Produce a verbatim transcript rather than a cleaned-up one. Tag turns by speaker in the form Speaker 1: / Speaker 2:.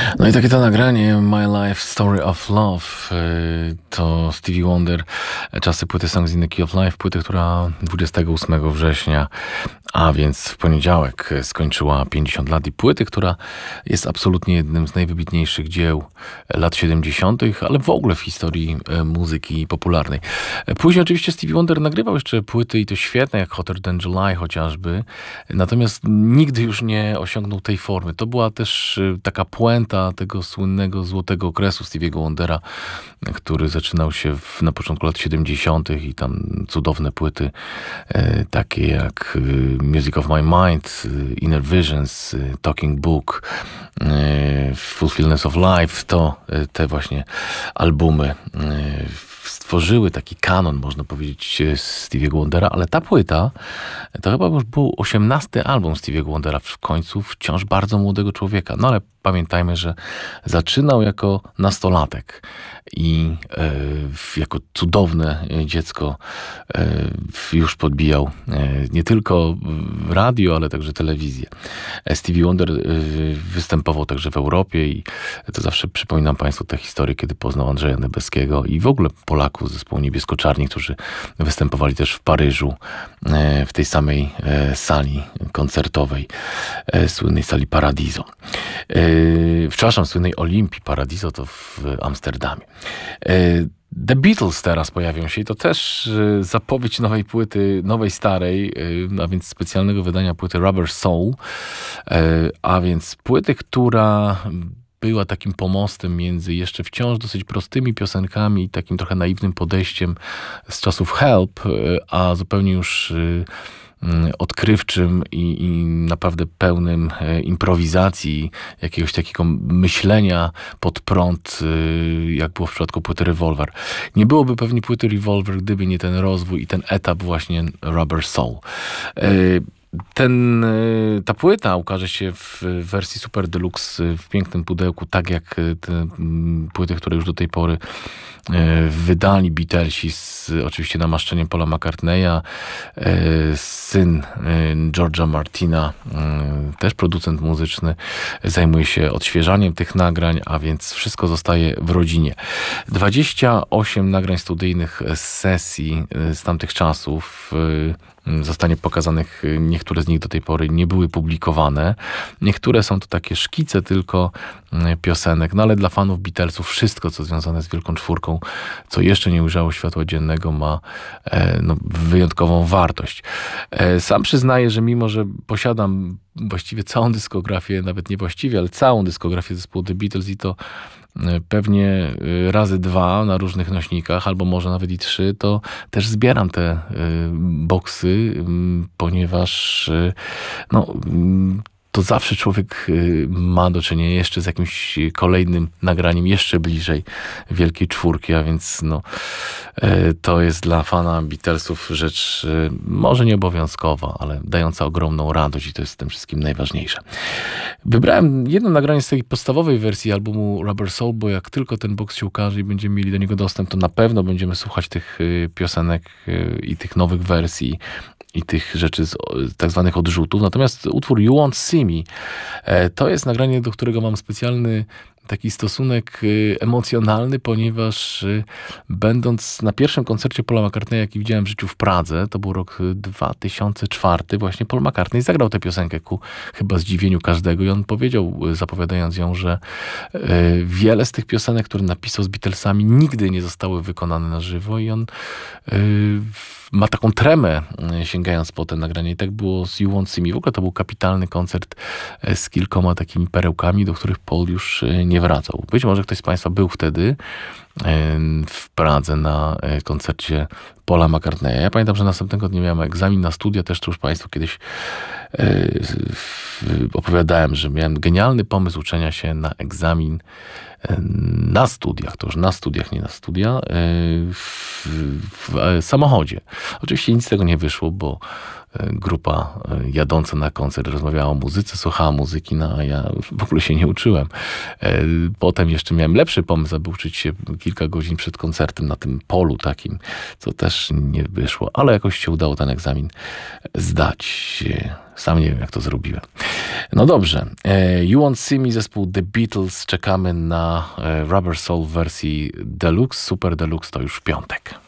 Speaker 1: No i takie to nagranie My Life Story of Love to Stevie Wonder, czasy płyty Songs in the Key of Life, płyty, która dwudziestego ósmego września, a więc w poniedziałek, skończyła pięćdziesiąt lat i płyty, która jest absolutnie jednym z najwybitniejszych dzieł lat siedemdziesiątych, ale w ogóle w historii muzyki popularnej. Później oczywiście Stevie Wonder nagrywał jeszcze płyty i to świetne, jak Hotter Than July chociażby, natomiast nigdy już nie osiągnął tej formy. To była też taka puenta tego słynnego złotego okresu Stevie'ego Wondera, który zaczynał się w, na początku lat siedemdziesiątych i tam cudowne płyty e, takie jak Music of My Mind, Inner Visions, Talking Book, e, Fulfillment of Life, to e, te właśnie albumy e, stworzyły taki kanon, można powiedzieć, Stevie'ego Wondera, ale ta płyta to chyba już był osiemnasty album Stevie'ego Wondera, w końcu wciąż bardzo młodego człowieka. No ale pamiętajmy, że zaczynał jako nastolatek i e, jako cudowne dziecko e, już podbijał e, nie tylko radio, ale także telewizję. Stevie Wonder e, występował także w Europie i to zawsze przypominam Państwu tę historię, kiedy poznał Andrzeja Nebeskiego i w ogóle Polaków z zespołu Niebiesko-Czarni, którzy występowali też w Paryżu e, w tej samej e, sali koncertowej, e, słynnej sali Paradiso. E, Przepraszam, słynnej Olimpii Paradiso, to w Amsterdamie. The Beatles teraz pojawią się i to też zapowiedź nowej płyty, nowej starej, a więc specjalnego wydania płyty Rubber Soul, a więc płyty, która była takim pomostem między jeszcze wciąż dosyć prostymi piosenkami i takim trochę naiwnym podejściem z czasów Help, a zupełnie już odkrywczym i, i naprawdę pełnym improwizacji, jakiegoś takiego myślenia pod prąd, jak było w przypadku płyty Revolver. Nie byłoby pewnie płyty Revolver, gdyby nie ten rozwój i ten etap właśnie Rubber Soul. Ten, ta płyta ukaże się w wersji Super Deluxe w pięknym pudełku, tak jak te płyty, które już do tej pory wydali Beatlesi, z oczywiście namaszczeniem Paula McCartneya, syn George'a Martina, też producent muzyczny, zajmuje się odświeżaniem tych nagrań, a więc wszystko zostaje w rodzinie. dwadzieścia osiem nagrań studyjnych z sesji z tamtych czasów zostanie pokazanych, niektóre z nich do tej pory nie były publikowane. Niektóre są to takie szkice tylko piosenek, no ale dla fanów Beatlesów wszystko, co związane z Wielką Czwórką, co jeszcze nie ujrzało światła dziennego, ma no, wyjątkową wartość. Sam przyznaję, że mimo, że posiadam właściwie całą dyskografię, nawet nie właściwie, ale całą dyskografię zespołu The Beatles i to pewnie razy dwa na różnych nośnikach, albo może nawet i trzy, to też zbieram te boksy, ponieważ no, to zawsze człowiek ma do czynienia jeszcze z jakimś kolejnym nagraniem jeszcze bliżej Wielkiej Czwórki, a więc no, to jest dla fana Beatlesów rzecz może nieobowiązkowa, ale dająca ogromną radość i to jest w tym wszystkim najważniejsze. Wybrałem jedno nagranie z tej podstawowej wersji albumu Rubber Soul, bo jak tylko ten boks się ukaże i będziemy mieli do niego dostęp, to na pewno będziemy słuchać tych piosenek i tych nowych wersji i tych rzeczy z tak zwanych odrzutów. Natomiast utwór You Won't See Me to jest nagranie, do którego mam specjalny taki stosunek emocjonalny, ponieważ będąc na pierwszym koncercie Paula McCartneya, jaki widziałem w życiu w Pradze, to był rok dwa tysiące czwarty, właśnie Paul McCartney zagrał tę piosenkę ku chyba zdziwieniu każdego i on powiedział, zapowiadając ją, że wiele z tych piosenek, które napisał z Beatlesami, nigdy nie zostały wykonane na żywo i on ma taką tremę, sięgając po te nagranie. I tak było z You Won't See Me. W ogóle to był kapitalny koncert z kilkoma takimi perełkami, do których Paul już nie wracał. Być może ktoś z Państwa był wtedy w Pradze na koncercie Paula McCartneya. Ja pamiętam, że następnego dnia miałem egzamin na studia, też to już Państwu kiedyś opowiadałem, że miałem genialny pomysł uczenia się na egzamin na studiach, to już na studiach, nie na studia, w, w samochodzie. Oczywiście nic z tego nie wyszło, bo grupa jadąca na koncert rozmawiała o muzyce, słuchała muzyki, no a ja w ogóle się nie uczyłem. Potem jeszcze miałem lepszy pomysł, aby uczyć się kilka godzin przed koncertem na tym polu takim, co też nie wyszło, ale jakoś się udało ten egzamin zdać Sam nie wiem, jak to zrobiłem. No dobrze. You Won't See Me, zespół The Beatles. Czekamy na Rubber Soul w wersji Deluxe. Super Deluxe to już w piątek.